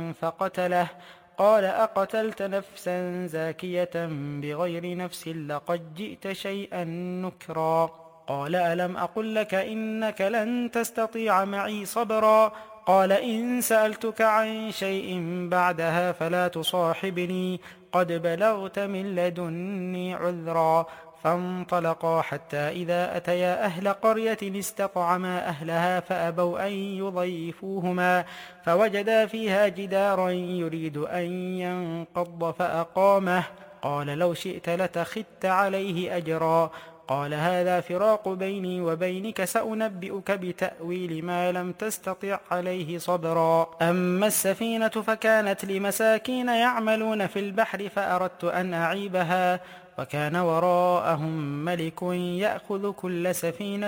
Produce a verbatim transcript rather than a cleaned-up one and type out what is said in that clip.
فقتله. قال أقتلت نفسا زاكية بغير نفس لقد جئت شيئا نكرا. قال ألم أقل لك إنك لن تستطيع معي صبرا. قال إن سألتك عن شيء بعدها فلا تصاحبني قد بلغت من لدني عذرا. فانطلقا حتى إذا أتيا أهل قرية استطعما أهلها فأبوا أن يضيفوهما فوجدا فيها جدارا يريد أن ينقض فأقامه. قال لو شئت لاتخذت عليه أجرا. قال هذا فراق بيني وبينك سأنبئك بتأويل ما لم تستطع عليه صبرا. أما السفينة فكانت لمساكين يعملون في البحر فأردت أن أعيبها وكان وراءهم ملك يأخذ كل سفينة